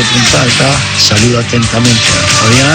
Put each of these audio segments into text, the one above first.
de Punta Alta, saludo atentamente a Fabián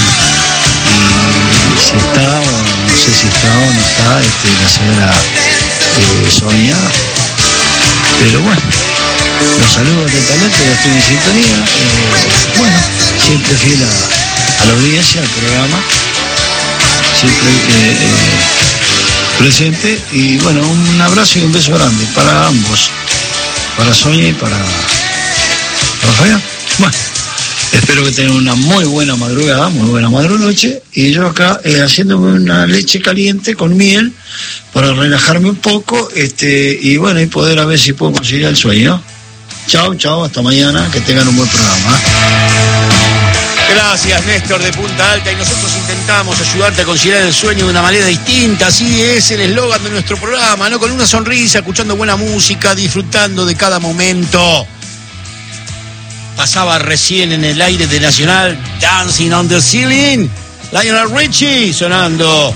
y si está, o no sé si está o no está, la señora Sonia, pero bueno, los saludo atentamente, ya estoy en sintonía, bueno, siempre fiel a la audiencia, al programa, siempre presente, y bueno, un abrazo y un beso grande para ambos, para Sonia y para Fabián. Bueno, espero que tengan una muy buena madrugada, muy buena noche, y yo acá haciéndome una leche caliente con miel para relajarme un poco, y bueno, y poder a ver si puedo conseguir el sueño. Chao, hasta mañana, que tengan un buen programa. Gracias, Néstor de Punta Alta, y nosotros intentamos ayudarte a conciliar el sueño de una manera distinta. Así es el eslogan de nuestro programa, ¿no? Con una sonrisa, escuchando buena música, disfrutando de cada momento. Pasaba recién en el aire de Nacional, Dancing on the Ceiling, Lionel Richie sonando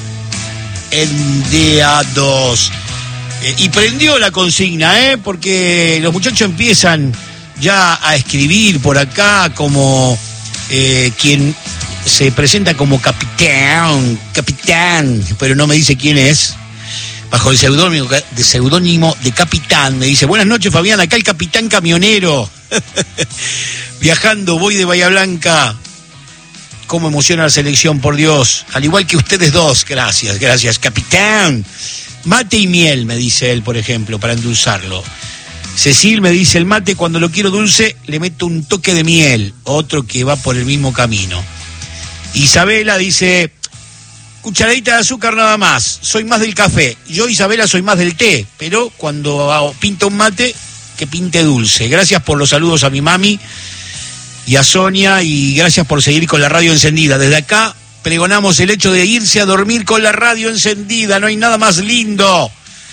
en día 2. Y prendió la consigna, porque los muchachos empiezan ya a escribir por acá como quien se presenta como capitán, pero no me dice quién es, bajo el seudónimo de Capitán. Me dice: buenas noches, Fabián, acá el capitán camionero. Viajando, voy de Bahía Blanca. Cómo emociona la selección, por Dios. Al igual que ustedes dos. Gracias, capitán. Mate y miel, me dice él, por ejemplo, para endulzarlo. Cecil me dice: el mate, cuando lo quiero dulce, le meto un toque de miel. Otro que va por el mismo camino. Isabela dice: cucharadita de azúcar nada más. Soy más del café. Yo, Isabela, soy más del té. Pero cuando pinta un mate, que pinte dulce. Gracias por los saludos a mi mami y a Sonia, y gracias por seguir con la radio encendida. Desde acá pregonamos el hecho de irse a dormir con la radio encendida. No hay nada más lindo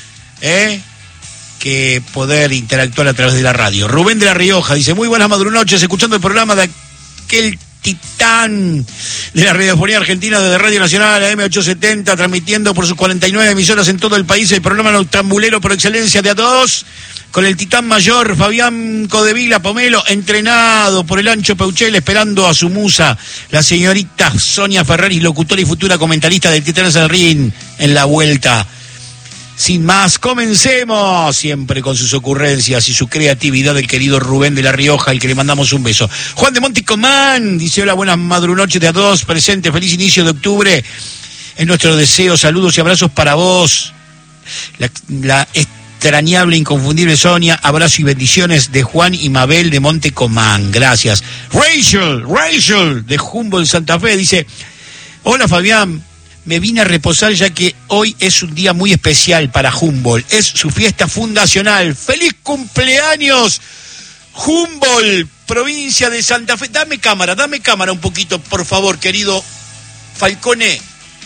que poder interactuar a través de la radio. Rubén de La Rioja dice: muy buenas madrunoches, escuchando el programa de aquel titán de la radiofonía argentina desde Radio Nacional, AM870, transmitiendo por sus 49 emisoras en todo el país, el programa noctambulero por excelencia de A2, con el titán mayor Fabián Codevila Pomelo, entrenado por el Ancho Peuchel, esperando a su musa, la señorita Sonia Ferraris, locutora y futura comentarista del Titanes del Ring, en la vuelta. Sin más, comencemos, siempre con sus ocurrencias y su creatividad, el querido Rubén de La Rioja, al que le mandamos un beso. Juan de Monticomán dice: hola, buenas madrunoches de A2, presente, feliz inicio de octubre. Es nuestro deseo, saludos y abrazos para vos. La extrañable, inconfundible Sonia, abrazo y bendiciones de Juan y Mabel de Montecomán, gracias. Rachel de Humboldt, Santa Fe, dice: hola, Fabián, me vine a reposar ya que hoy es un día muy especial para Humboldt, es su fiesta fundacional. ¡Feliz cumpleaños, Humboldt, provincia de Santa Fe! Dame cámara un poquito, por favor, querido Falcone.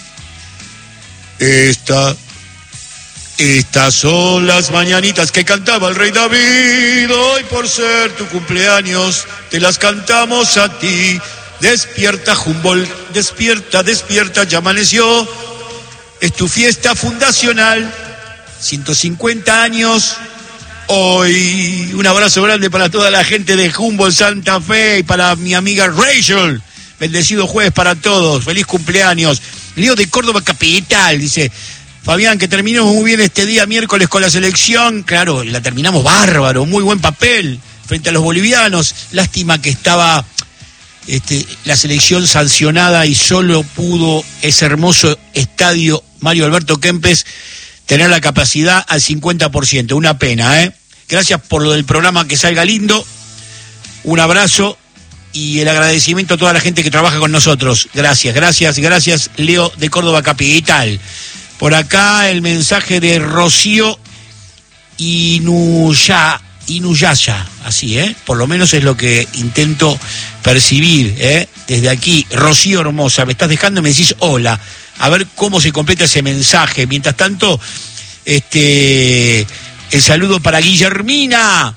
Estas son las mañanitas que cantaba el rey David. Hoy, por ser tu cumpleaños, te las cantamos a ti. Despierta, Humboldt, despierta, ya amaneció. Es tu fiesta fundacional, 150 años. Hoy, un abrazo grande para toda la gente de Humboldt, Santa Fe, y para mi amiga Rachel. Bendecido jueves para todos, feliz cumpleaños. Leo de Córdoba Capital dice: Fabián, que terminemos muy bien este día miércoles con la selección. Claro, la terminamos bárbaro, muy buen papel frente a los bolivianos. Lástima que estaba la selección sancionada y solo pudo ese hermoso estadio Mario Alberto Kempes tener la capacidad al 50%. Una pena, Gracias por lo del programa, que salga lindo. Un abrazo y el agradecimiento a toda la gente que trabaja con nosotros. Gracias, Leo de Córdoba Capital. Por acá el mensaje de Rocío Inuyaya, así, por lo menos es lo que intento percibir, desde aquí. Rocío hermosa, me estás dejando y me decís hola, a ver cómo se completa ese mensaje. Mientras tanto, el saludo para Guillermina.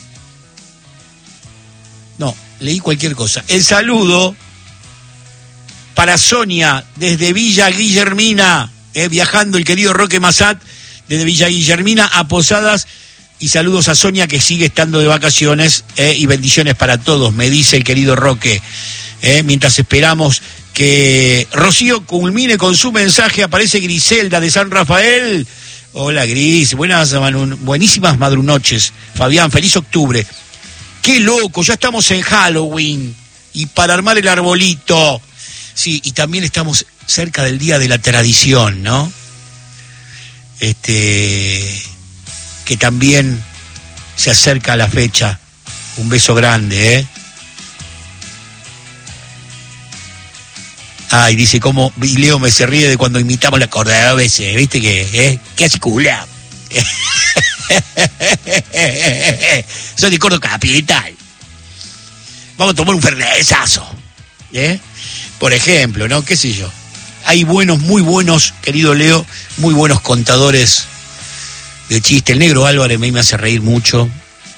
No, leí cualquier cosa. El saludo para Sonia desde Villa Guillermina, viajando el querido Roque Massat desde Villa Guillermina a Posadas Y saludos a Sonia, que sigue estando de vacaciones, y bendiciones para todos, me dice el querido Roque. Mientras esperamos que Rocío culmine con su mensaje, aparece Griselda de San Rafael. Hola Gris, buenísimas madrunoches. Fabián, feliz octubre. Qué loco, ya estamos en Halloween y para armar el arbolito. Sí, y también estamos cerca del Día de la Tradición, ¿no? Que también se acerca a la fecha. Un beso grande, Ay, dice cómo, y Leo me se ríe de cuando imitamos la cordobesa, ¿viste que, qué hace cula? Soy de Córdoba capital. Vamos a tomar un fernesazo, por ejemplo, ¿no? ¿Qué sé yo? Hay muy buenos, querido Leo, muy buenos contadores de chiste. El negro Álvarez a mí me hace reír mucho.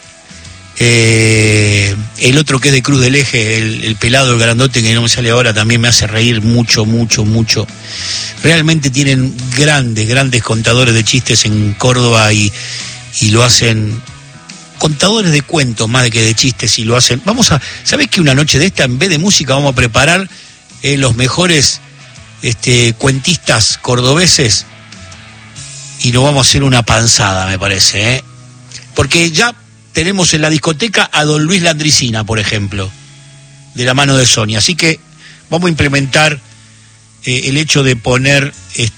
El otro que es de Cruz del Eje, el pelado, el grandote, que no me sale ahora, también me hace reír mucho. Realmente tienen grandes contadores de chistes en Córdoba y lo hacen, contadores de cuentos más de que de chistes, y lo hacen. ¿Sabés que una noche de esta, en vez de música, vamos a preparar los mejores cuentistas cordobeses y nos vamos a hacer una panzada, me parece, porque ya tenemos en la discoteca a don Luis Landricina, por ejemplo, de la mano de Sonia, así que vamos a implementar el hecho de poner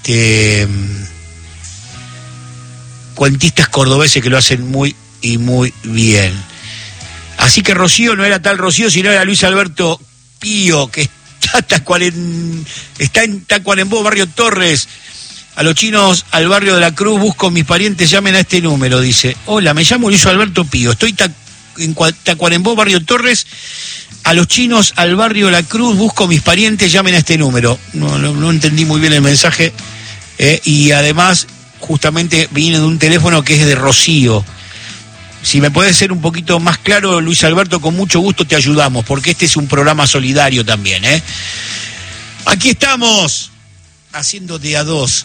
cuentistas cordobeses que lo hacen muy bien. Así que Rocío no era tal Rocío, sino era Luis Alberto Pío, que está en Tacuarembó, Barrio Torres. A los chinos al barrio de la Cruz busco mis parientes, llamen a este número, dice. Hola, me llamo Luis Alberto Pío, estoy en Tacuarembó, Barrio Torres. A los chinos al barrio de la Cruz busco mis parientes, llamen a este número. No entendí muy bien el mensaje, y además justamente viene de un teléfono que es de Rocío. Si me puede ser un poquito más claro, Luis Alberto, con mucho gusto te ayudamos, porque este es un programa solidario también, Aquí estamos, haciendo de a dos.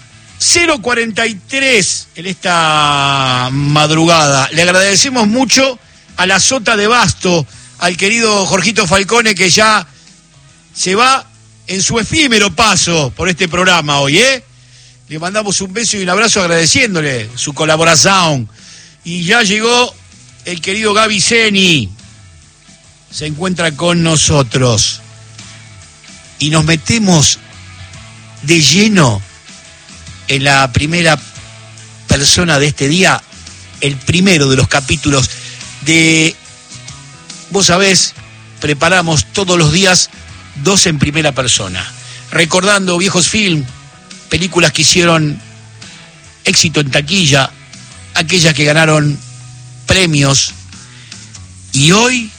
0:43 en esta madrugada. Le agradecemos mucho a la Sota de Basto, al querido Jorgito Falcone, que ya se va en su efímero paso por este programa hoy, Le mandamos un beso y un abrazo agradeciéndole su colaboración. Y ya llegó el querido Gaby Zeni, se encuentra con nosotros. Y nos metemos de lleno en la primera persona de este día, el primero de los capítulos de, vos sabés, preparamos todos los días 2 en primera persona, recordando viejos films, películas que hicieron éxito en taquilla, aquellas que ganaron premios, y hoy,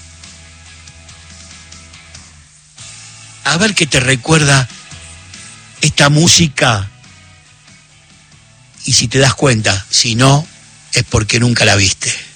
a ver qué te recuerda esta música. Y si te das cuenta, si no, es porque nunca la viste.